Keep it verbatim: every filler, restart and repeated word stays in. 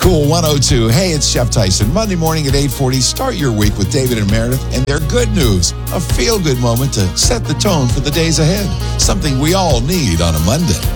Cool one oh two. Hey, it's Chef Tyson. Monday morning at eight forty. Start your week with David and Meredith and their good news. A feel-good moment to set the tone for the days ahead. Something we all need on a Monday.